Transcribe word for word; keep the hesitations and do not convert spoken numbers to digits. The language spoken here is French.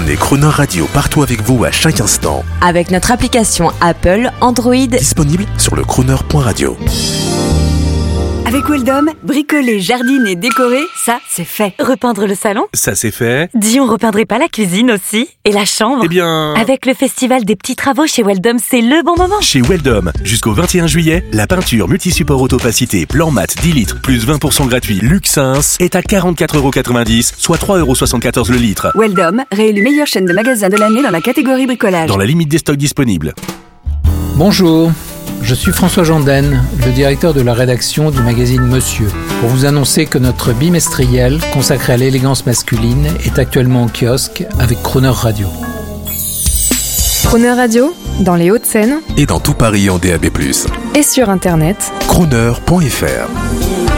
Prenez Crooner Radio partout avec vous à chaque instant. Avec notre application Apple, Android, Disponible sur le crooner point radio. Avec Weldom, bricoler, jardiner, décorer, ça, c'est fait. Repeindre le salon? Ça c'est fait. Dis, on repeindrait pas la cuisine aussi? Et la chambre? Eh bien... Avec le festival des petits travaux chez Weldom, c'est le bon moment. Chez Weldom, jusqu'au vingt et un juillet, la peinture multi-support autopacité blanc mat dix litres plus vingt pour cent gratuit Luxins est à quarante-quatre euros quatre-vingt-dix, soit trois euros soixante-quatorze le litre. Weldom, réélu meilleure chaîne de magasins de l'année dans la catégorie bricolage. Dans la limite des stocks disponibles. Bonjour, je suis François Janden, le directeur de la rédaction du magazine Monsieur, pour vous annoncer que notre bimestriel consacré à l'élégance masculine est actuellement en kiosque avec Crooner Radio. Crooner Radio, dans les Hauts-de-Seine Et dans tout Paris en D A B plus. et sur Internet. crooner point f r